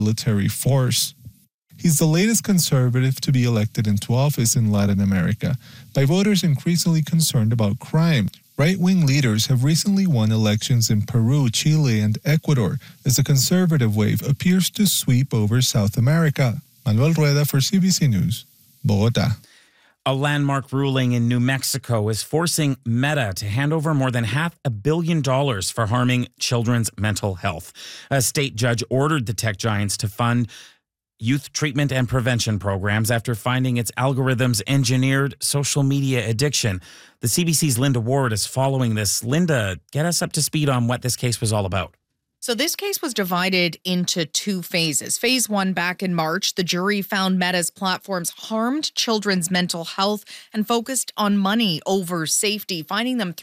military force. He's the latest conservative to be elected into office in Latin America by voters increasingly concerned about crime. Right-wing leaders have recently won elections in Peru, Chile, and Ecuador as the conservative wave appears to sweep over South America. Manuel Rueda for CBC News, Bogotá. A landmark ruling in New Mexico is forcing Meta to hand over more than $500 million for harming children's mental health. A state judge ordered the tech giants to fund youth treatment and prevention programs after finding its algorithms engineered social media addiction. The CBC's Linda Ward is following this. Linda, get us up to speed on what this case was all about. So this case was divided into two phases. Phase one, back in March, the jury found Meta's platforms harmed children's mental health and focused on money over safety, fining them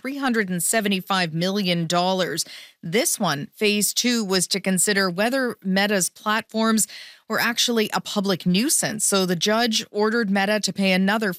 $375 million. This one, phase two, was to consider whether Meta's platforms were actually a public nuisance. So the judge ordered Meta to pay another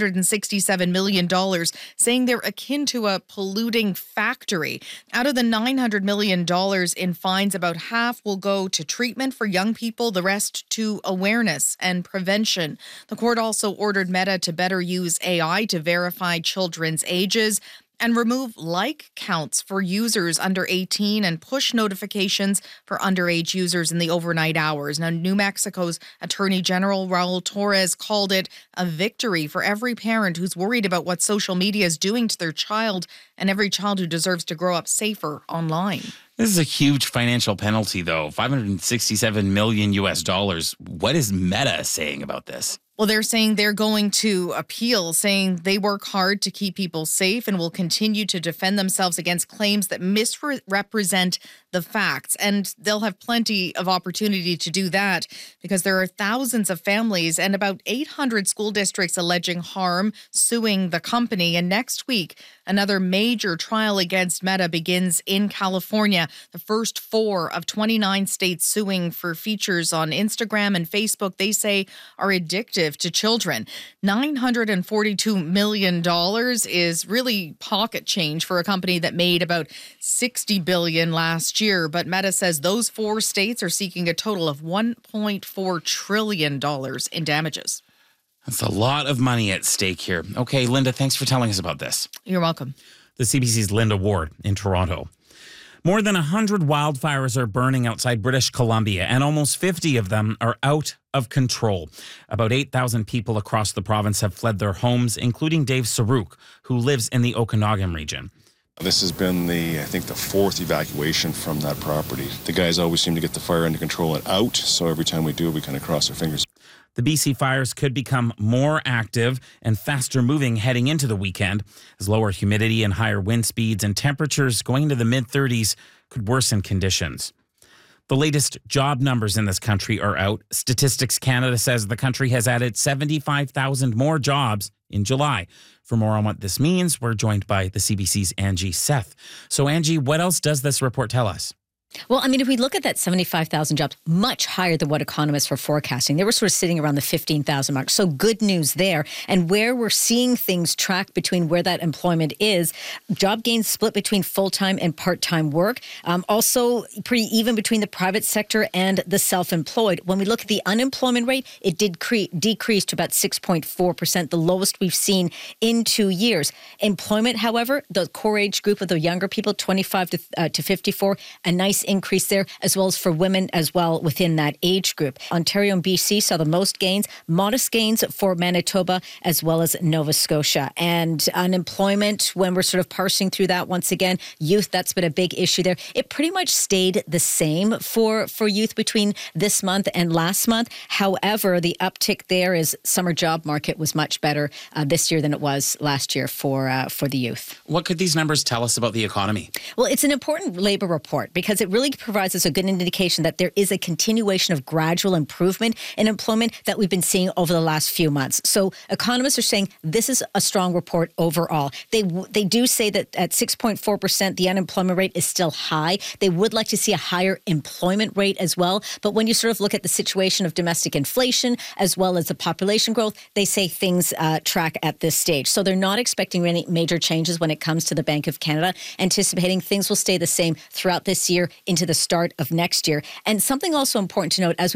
$567 million, saying they're akin to a polluting factory. Out of the $900 million in fines, about half will go to treatment for young people, the rest to awareness and prevention. The court also ordered Meta to better use AI to verify children's ages and remove like counts for users under 18 and push notifications for underage users in the overnight hours. Now, New Mexico's Attorney General Raul Torres called it a victory for every parent who's worried about what social media is doing to their child and every child who deserves to grow up safer online. This is a huge financial penalty, though. $567 million US. What is Meta saying about this? Well, they're saying they're going to appeal, saying they work hard to keep people safe and will continue to defend themselves against claims that misrepresent the facts. And they'll have plenty of opportunity to do that because there are thousands of families and about 800 school districts alleging harm, suing the company. And next week, another major trial against Meta begins in California. The first 4 of 29 states suing for features on Instagram and Facebook they say are addictive to children. $942 million is really pocket change for a company that made about $60 billion last year. But Meta says those 4 states are seeking a total of $1.4 trillion in damages. That's a lot of money at stake here. Okay, Linda, thanks for telling us about this. You're welcome. The CBC's Linda Ward in Toronto. More than 100 wildfires are burning outside British Columbia, and almost 50 of them are out of control. About 8,000 people across the province have fled their homes, including Dave Saruk, who lives in the Okanagan region. This has been the 4th evacuation from that property. The guys always seem to get the fire under control and out, so every time we do, we kind of cross our fingers. The BC fires could become more active and faster moving heading into the weekend, as lower humidity and higher wind speeds and temperatures going into the mid-30s could worsen conditions. The latest job numbers in this country are out. Statistics Canada says the country has added 75,000 more jobs in July. For more on what this means, we're joined by the CBC's Angie Seth. So, Angie, what else does this report tell us? Well, I mean, if we look at that 75,000 jobs, much higher than what economists were forecasting. They were sort of sitting around the 15,000 mark. So good news there. And where we're seeing things track between where that employment is, job gains split between full-time and part-time work. Also pretty even between the private sector and the self-employed. When we look at the unemployment rate, it did decrease to about 6.4%, the lowest we've seen in 2 years. Employment, however, the core age group of the younger people, 25 to 54, a nice increase there, as well as for women as well within that age group. Ontario and BC saw the most gains, modest gains for Manitoba as well as Nova Scotia. And unemployment, when we're sort of parsing through that once again, youth, that's been a big issue there. It pretty much stayed the same for youth between this month and last month. However, the uptick there is summer job market was much better this year than it was last year for the youth. What could these numbers tell us about the economy? Well, it's an important labor report because it really provides us a good indication that there is a continuation of gradual improvement in employment that we've been seeing over the last few months. So economists are saying this is a strong report overall. They do say that at 6.4%, the unemployment rate is still high. They would like to see a higher employment rate as well. But when you sort of look at the situation of domestic inflation as well as the population growth, they say things track at this stage. So they're not expecting any major changes when it comes to the Bank of Canada, anticipating things will stay the same throughout this year into the start of next year. And something also important to note, as we